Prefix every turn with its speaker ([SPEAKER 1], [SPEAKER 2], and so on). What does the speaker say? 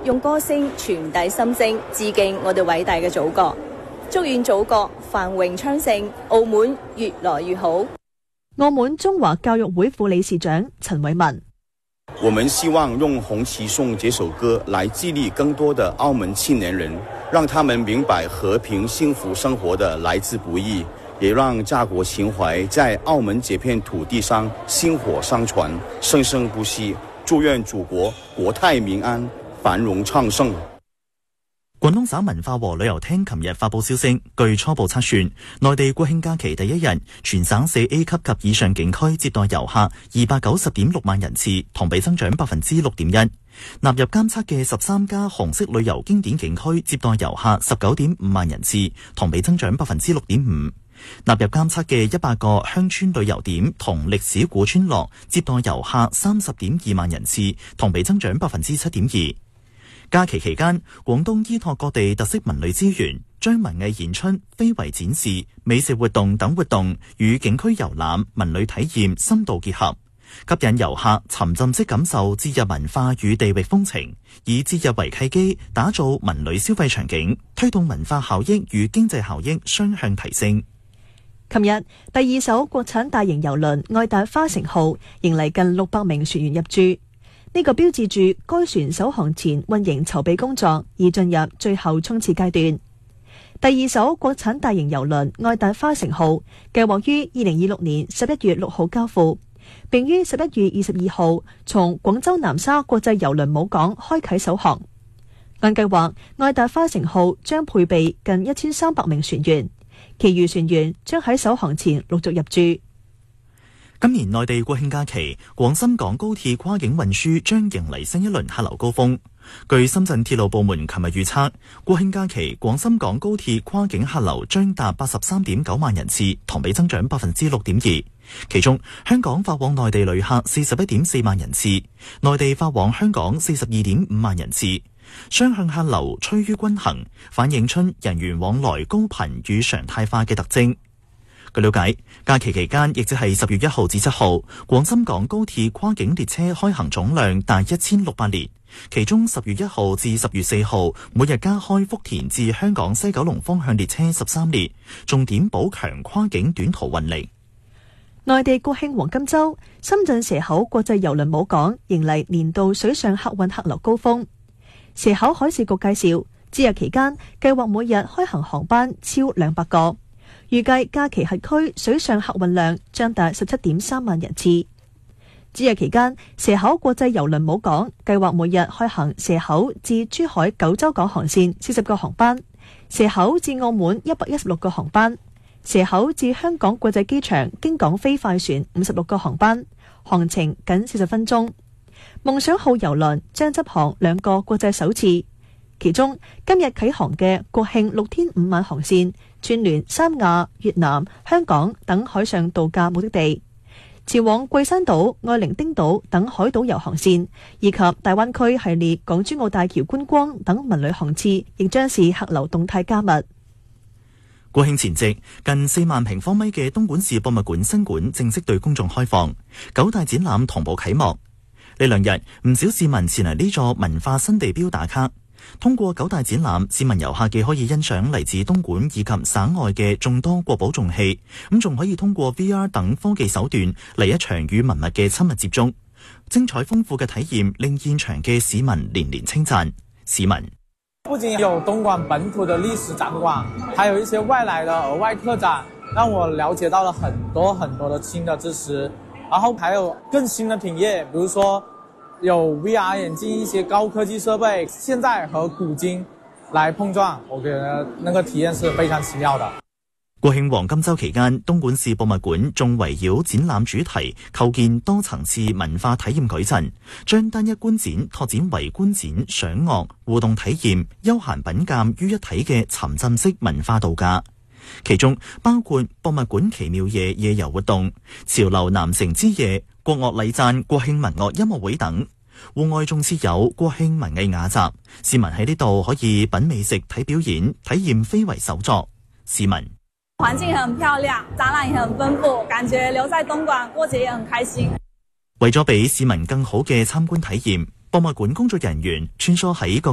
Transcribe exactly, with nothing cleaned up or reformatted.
[SPEAKER 1] 用歌聲傳遞心聲，致敬我哋偉大嘅祖國。祝願祖國繁榮昌盛，澳門越來越好。
[SPEAKER 2] 澳門中華教育會副理事長陳偉文：
[SPEAKER 3] 我們希望用《紅旗頌》這首歌來激勵更多的澳門青年人，讓他們明白和平幸福生活的來之不易，也讓家國情懷在澳門這片土地上薪火相傳，生生不息。祝願祖國國泰民安，繁榮昌盛。
[SPEAKER 4] 廣東省文化和旅遊廳琴日發布消息，據初步測算，內地國慶假期第一日，全省四 A 級及以上景區接待遊客二百九十點六萬人次，同比增長百分之六點一。納入監測嘅十三家紅色旅遊經典景區接待遊客十九點五萬人次，同比增長百分之六點五。納入監測嘅一百個鄉村旅遊點同歷史古村落接待遊客三十點二萬人次，同比增長百分之七點二。假期期間，廣東依託各地特色文旅資源，將文藝演出、非遺展示、美食活動等活動與景區遊覽、文旅體驗深度結合，吸引遊客沉浸式感受節日文化與地域風情，以節日為契機，打造文旅消費場景，推動文化效益與經濟效益雙向提升。
[SPEAKER 2] 琴日，第二艘國產大型郵輪愛達花城號迎嚟近六百名船員入駐。呢個標誌住該船首航前運營籌備工作已進入最後衝刺階段。第二艘國產大型郵輪愛達花城號計劃於二零二六年十一月六號交付，並於十一月二十二號從廣州南沙國際郵輪母港開啟首航。按計劃，愛達花城號將配備近一千三百名船員，其餘船員將喺首航前陸續入駐。
[SPEAKER 4] 今年內地國慶假期，廣深港高鐵跨境運輸將迎嚟新一輪客流高峰。據深圳鐵路部門琴日預測，國慶假期廣深港高鐵跨境客流將達八十三點九萬人次，同比增長百分之六點二。其中，香港發往內地旅客四十一點四萬人次，內地發往香港四十二點五萬人次，雙向客流趨於均衡，反映出人員往來高頻與常態化嘅特徵。據了解，假期期間，亦即係十月一號至七號，廣深港高鐵跨境列車開行總量達一千六百列，其中十月一號至十月四號，每日加開福田至香港西九龍方向列車十三列，重點補強跨境短途運力。
[SPEAKER 2] 內地國慶黃金週，深圳蛇口國際郵輪母港迎嚟年度水上客運客流高峰。蛇口海事局介紹，節日期間計劃每日開行航班超兩百個。預計假期轄區水上客運量將達十七點三萬人次。節日期間，蛇口國際郵輪母港計劃每日開行蛇口至珠海九洲港航線四十個航班，蛇口至澳門一百一十六個航班，蛇口至香港國際機場經港飛快船五十六個航班，航程僅四十分鐘。夢想號郵輪將執航兩個國際首次，其中今日啟航嘅國慶六天五晚航線，串聯三亞、越南、香港等海上度假目的地，前往桂山島、愛伶仃島等海島遊航線，以及大灣區系列港珠澳大橋觀光等文旅航次，亦將是客流動態加密。
[SPEAKER 4] 國慶前夕，近四萬平方米嘅東莞市博物館新館正式對公眾開放，九大展覽同步啟幕。呢兩日，唔少市民前嚟呢座文化新地標打卡。通過九大展覽，市民遊客既可以欣賞嚟自東莞以及省外嘅眾多國寶重器，咁仲可以通過 V R 等科技手段嚟一場與文物嘅親密接觸。精彩豐富嘅體驗令現場嘅市民連連稱讚。市民
[SPEAKER 5] 不僅有東莞本土的歷史展館，還有一些外來的額外特展，讓我了解到了很多很多的新的知識，然後還有更新的品業，比如說有 V R 眼鏡，一些高科技設備，現在和古今來碰撞，我覺得那個體驗是非常奇妙的。
[SPEAKER 4] 國慶黃金週期間，東莞市博物館仲圍繞展覽主題構建多層次文化體驗矩陣，將單一觀展拓展為觀展、賞樂、互動體驗、休閒品鑑於一體嘅沉浸式文化度假。其中包括博物館奇妙夜夜遊活動、潮流南城之夜、國樂禮讚、國慶文樂音樂會等。戶外仲設有國慶文藝雅集，市民喺呢度可以品美食、睇表演、體驗非遺手作。市民
[SPEAKER 6] 環境很漂亮，展覽也很豐富，感覺留在東莞過節也很開心。
[SPEAKER 4] 為咗俾市民更好嘅參觀體驗，博物館工作人員穿梭喺各